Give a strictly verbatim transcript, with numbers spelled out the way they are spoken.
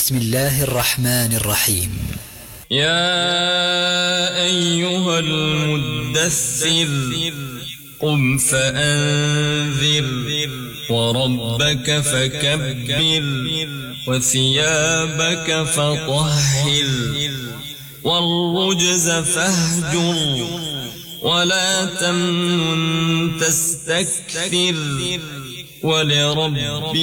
بسم الله الرحمن الرحيم. يا أيها المدثر قم فأنذر وربك فكبر وثيابك فطهر والرجز فاهجر ولا تمنن تستكثر ولربك